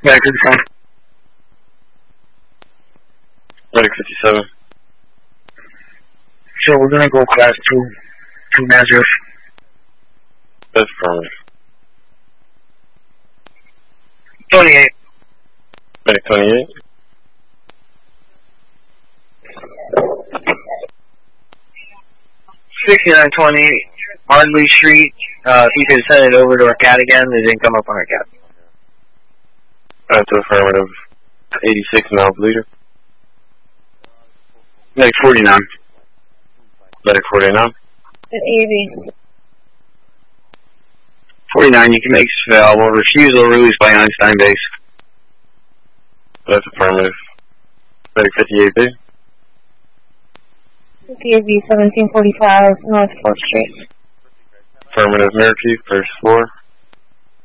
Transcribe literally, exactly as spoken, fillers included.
Medic fifty-seven. Medic fifty-seven. So we're gonna go class two, two Nazareth. That's affirmative. twenty-eight. Medic twenty-eight. sixty-nine twenty, Ardley Street. Uh, if you could send it over to our cat again, it didn't come up on our cat. That's affirmative. eighty-six miles leader. Medic forty-nine. Medic forty-nine. A V. forty-nine, you can make available. Refusal released by Einstein base. That's affirmative. Medic fifty-eight B. fifty-eight B, seventeen forty-five, North fourth Street. Affirmative. Mirror Chief, first floor.